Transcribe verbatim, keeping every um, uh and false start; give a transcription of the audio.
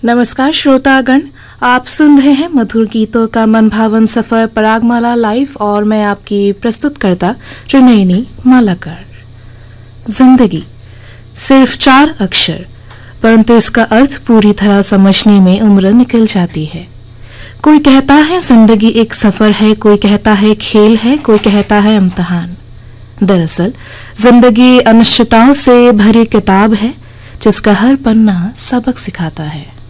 नमस्कार श्रोतागण, आप सुन रहे हैं मधुर गीतों का मनभावन सफर परागमाला लाइव और मैं आपकी प्रस्तुतकर्ता त्रिनयनी मालाकर। जिंदगी सिर्फ चार अक्षर, परंतु इसका अर्थ पूरी तरह समझने में उम्र निकल जाती है। कोई कहता है जिंदगी एक सफर है, कोई कहता है खेल है, कोई कहता है इम्तिहान। दरअसल जिंदगी अनिश्चितताओं से भरी किताब है जिसका हर पन्ना सबक सिखाता है।